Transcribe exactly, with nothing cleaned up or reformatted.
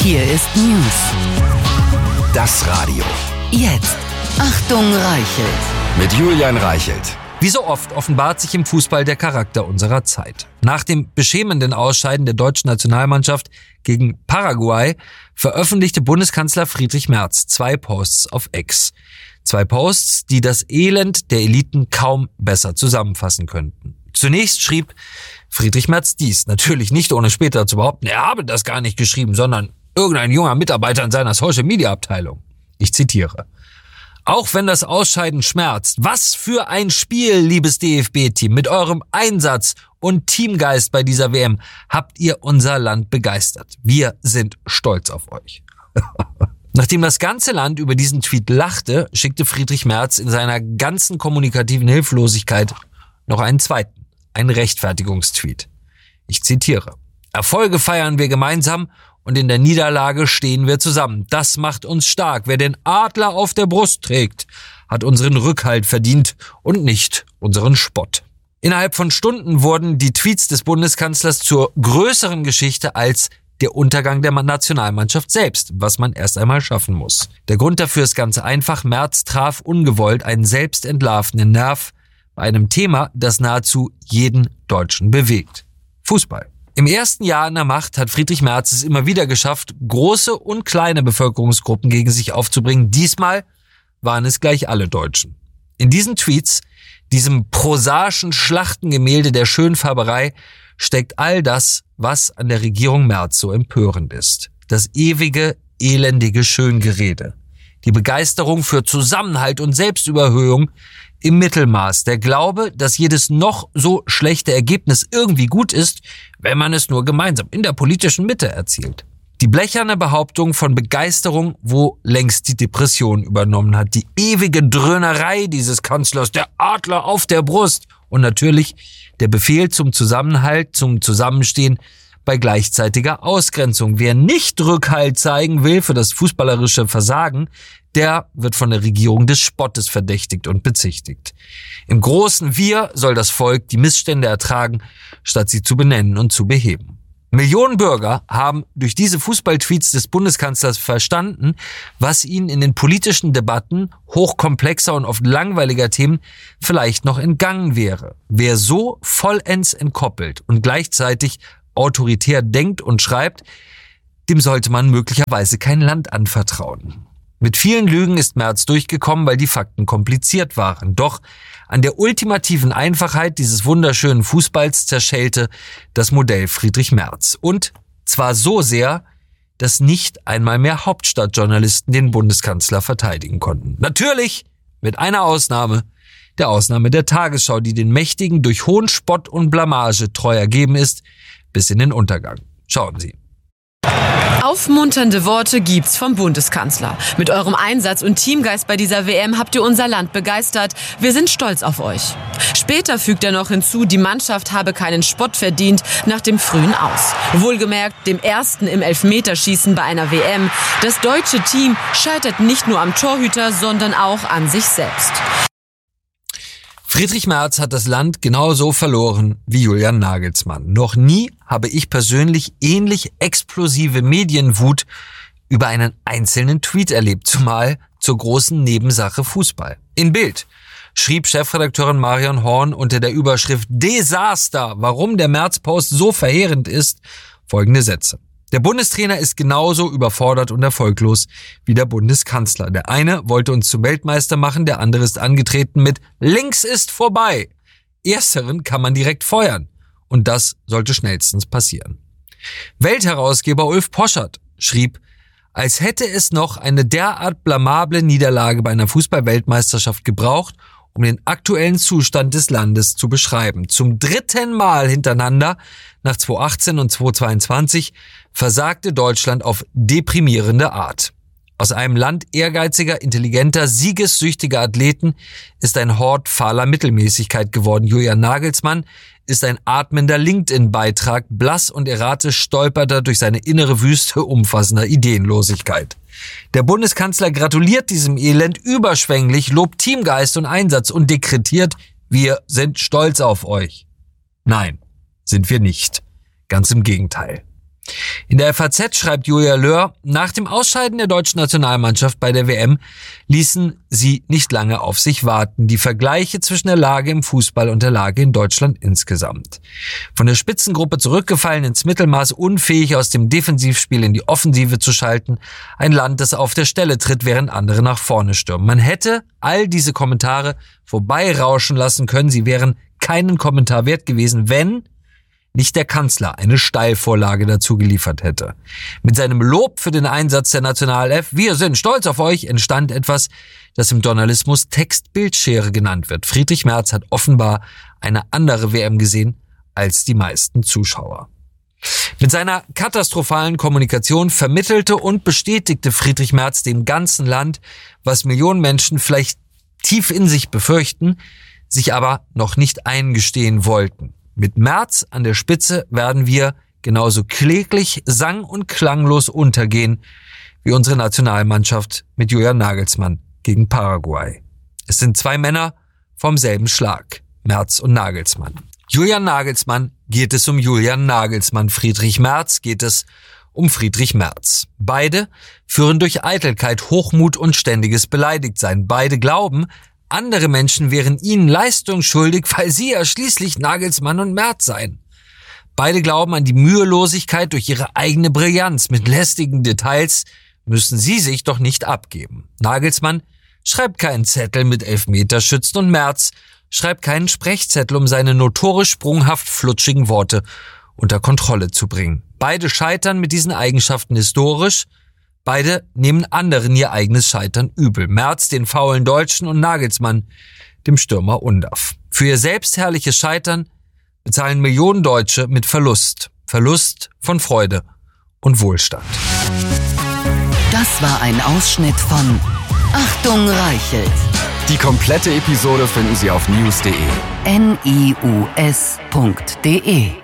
Hier ist News. Das Radio. Jetzt. Achtung, Reichelt. Mit Julian Reichelt. Wie so oft offenbart sich im Fußball der Charakter unserer Zeit. Nach dem beschämenden Ausscheiden der deutschen Nationalmannschaft gegen Paraguay veröffentlichte Bundeskanzler Friedrich Merz zwei Posts auf X. Zwei Posts, die das Elend der Eliten kaum besser zusammenfassen könnten. Zunächst schrieb Friedrich Merz dies, natürlich nicht ohne später zu behaupten, er habe das gar nicht geschrieben, sondern irgendein junger Mitarbeiter in seiner Social-Media-Abteilung. Ich zitiere. Auch wenn das Ausscheiden schmerzt, was für ein Spiel, liebes D F B-Team. Mit eurem Einsatz und Teamgeist bei dieser W M habt ihr unser Land begeistert. Wir sind stolz auf euch. Nachdem das ganze Land über diesen Tweet lachte, schickte Friedrich Merz in seiner ganzen kommunikativen Hilflosigkeit noch einen zweiten, einen Rechtfertigungstweet. Ich zitiere. Erfolge feiern wir gemeinsam und in der Niederlage stehen wir zusammen. Das macht uns stark. Wer den Adler auf der Brust trägt, hat unseren Rückhalt verdient und nicht unseren Spott. Innerhalb von Stunden wurden die Tweets des Bundeskanzlers zur größeren Geschichte als der Untergang der Nationalmannschaft selbst, was man erst einmal schaffen muss. Der Grund dafür ist ganz einfach. Merz traf ungewollt einen selbstentlarvenden Nerv bei einem Thema, das nahezu jeden Deutschen bewegt. Fußball. Im ersten Jahr an der Macht hat Friedrich Merz es immer wieder geschafft, große und kleine Bevölkerungsgruppen gegen sich aufzubringen. Diesmal waren es gleich alle Deutschen. In diesen Tweets, diesem prosaischen Schlachtengemälde der Schönfärberei, steckt all das, was an der Regierung Merz so empörend ist. Das ewige, elendige Schöngerede. Die Begeisterung für Zusammenhalt und Selbstüberhöhung im Mittelmaß. Der Glaube, dass jedes noch so schlechte Ergebnis irgendwie gut ist, wenn man es nur gemeinsam in der politischen Mitte erzielt. Die blecherne Behauptung von Begeisterung, wo längst die Depression übernommen hat. Die ewige Dröhnerei dieses Kanzlers, der Adler auf der Brust. Und natürlich der Befehl zum Zusammenhalt, zum Zusammenstehen bei gleichzeitiger Ausgrenzung. Wer nicht Rückhalt zeigen will für das fußballerische Versagen, der wird von der Regierung des Spottes verdächtigt und bezichtigt. Im großen Wir soll das Volk die Missstände ertragen, statt sie zu benennen und zu beheben. Millionen Bürger haben durch diese Fußballtweets des Bundeskanzlers verstanden, was ihnen in den politischen Debatten hochkomplexer und oft langweiliger Themen vielleicht noch entgangen wäre. Wer so vollends entkoppelt und gleichzeitig autoritär denkt und schreibt, dem sollte man möglicherweise kein Land anvertrauen. Mit vielen Lügen ist Merz durchgekommen, weil die Fakten kompliziert waren. Doch an der ultimativen Einfachheit dieses wunderschönen Fußballs zerschellte das Modell Friedrich Merz. Und zwar so sehr, dass nicht einmal mehr Hauptstadtjournalisten den Bundeskanzler verteidigen konnten. Natürlich mit einer Ausnahme, der Ausnahme der Tagesschau, die den Mächtigen durch hohen Spott und Blamage treu ergeben ist, bis in den Untergang. Schauen Sie. Aufmunternde Worte gibt's vom Bundeskanzler. Mit eurem Einsatz und Teamgeist bei dieser W M habt ihr unser Land begeistert. Wir sind stolz auf euch. Später fügt er noch hinzu, die Mannschaft habe keinen Spott verdient nach dem frühen Aus. Wohlgemerkt dem ersten im Elfmeterschießen bei einer W M. Das deutsche Team scheitert nicht nur am Torhüter, sondern auch an sich selbst. Friedrich Merz hat das Land genauso verloren wie Julian Nagelsmann. Noch nie habe ich persönlich ähnlich explosive Medienwut über einen einzelnen Tweet erlebt, zumal zur großen Nebensache Fußball. In Bild schrieb Chefredakteurin Marion Horn unter der Überschrift Desaster, warum der Merz-Post so verheerend ist, folgende Sätze. Der Bundestrainer ist genauso überfordert und erfolglos wie der Bundeskanzler. Der eine wollte uns zum Weltmeister machen, der andere ist angetreten mit Links ist vorbei. Ersteren kann man direkt feuern und das sollte schnellstens passieren. Weltherausgeber Ulf Poschert schrieb, als hätte es noch eine derart blamable Niederlage bei einer Fußball-Weltmeisterschaft gebraucht, um den aktuellen Zustand des Landes zu beschreiben. Zum dritten Mal hintereinander, nach zweitausendachtzehn und zweitausendzweiundzwanzig, versagte Deutschland auf deprimierende Art. Aus einem Land ehrgeiziger, intelligenter, siegessüchtiger Athleten ist ein Hort fahler Mittelmäßigkeit geworden. Julian Nagelsmann ist ein atmender LinkedIn-Beitrag, blass und erratisch stolpert er durch seine innere Wüste umfassender Ideenlosigkeit. Der Bundeskanzler gratuliert diesem Elend überschwänglich, lobt Teamgeist und Einsatz und dekretiert, wir sind stolz auf euch. Nein, sind wir nicht. Ganz im Gegenteil. In der F A Z schreibt Julia Löhr, nach dem Ausscheiden der deutschen Nationalmannschaft bei der W M ließen sie nicht lange auf sich warten. Die Vergleiche zwischen der Lage im Fußball und der Lage in Deutschland insgesamt. Von der Spitzengruppe zurückgefallen ins Mittelmaß, unfähig aus dem Defensivspiel in die Offensive zu schalten. Ein Land, das auf der Stelle tritt, während andere nach vorne stürmen. Man hätte all diese Kommentare vorbeirauschen lassen können. Sie wären keinen Kommentar wert gewesen, wenn nicht der Kanzler eine Steilvorlage dazu geliefert hätte. Mit seinem Lob für den Einsatz der Nationalelf, wir sind stolz auf euch, entstand etwas, das im Journalismus Text-Bildschere genannt wird. Friedrich Merz hat offenbar eine andere W M gesehen als die meisten Zuschauer. Mit seiner katastrophalen Kommunikation vermittelte und bestätigte Friedrich Merz dem ganzen Land, was Millionen Menschen vielleicht tief in sich befürchten, sich aber noch nicht eingestehen wollten. Mit Merz an der Spitze werden wir genauso kläglich, sang- und klanglos untergehen wie unsere Nationalmannschaft mit Julian Nagelsmann gegen Paraguay. Es sind zwei Männer vom selben Schlag, Merz und Nagelsmann. Julian Nagelsmann geht es um Julian Nagelsmann, Friedrich Merz geht es um Friedrich Merz. Beide führen durch Eitelkeit, Hochmut und ständiges Beleidigtsein. Beide glauben, andere Menschen wären ihnen Leistung schuldig, weil sie ja schließlich Nagelsmann und Merz seien. Beide glauben an die Mühelosigkeit durch ihre eigene Brillanz. Mit lästigen Details müssen sie sich doch nicht abgeben. Nagelsmann schreibt keinen Zettel mit Elfmeterschützen und Merz schreibt keinen Sprechzettel, um seine notorisch sprunghaft flutschigen Worte unter Kontrolle zu bringen. Beide scheitern mit diesen Eigenschaften historisch. Beide nehmen anderen ihr eigenes Scheitern übel. Merz den faulen Deutschen und Nagelsmann dem Stürmer Undav. Für ihr selbstherrliches Scheitern bezahlen Millionen Deutsche mit Verlust. Verlust von Freude und Wohlstand. Das war ein Ausschnitt von Achtung Reichelt. Die komplette Episode finden Sie auf news punkt de. N I U S punkt de